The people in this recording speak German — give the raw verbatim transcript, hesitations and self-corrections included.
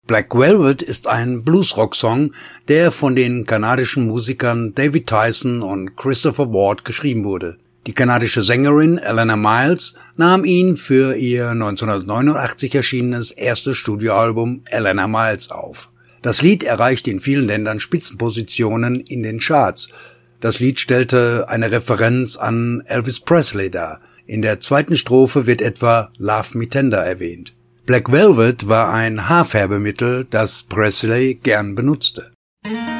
Black Velvet ist ein Bluesrock-Song, der von den kanadischen Musikern David Tyson und Christopher Ward geschrieben wurde. Die kanadische Sängerin Eleanor Miles nahm ihn für ihr neunzehnhundertneunundachtzig erschienenes erstes Studioalbum Eleanor Miles auf. Das Lied erreichte in vielen Ländern Spitzenpositionen in den Charts. Das Lied stellte eine Referenz an Elvis Presley dar. In der zweiten Strophe wird etwa Love Me Tender erwähnt. Black Velvet war ein Haarfärbemittel, das Presley gern benutzte.